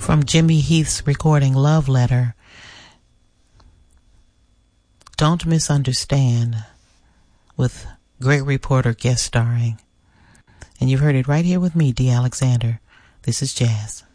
from Jimmy Heath's recording Love Letter, Don't Misunderstand, with Gregory Porter guest starring. And you've heard it right here with me, Dee Alexander. This is Jazz.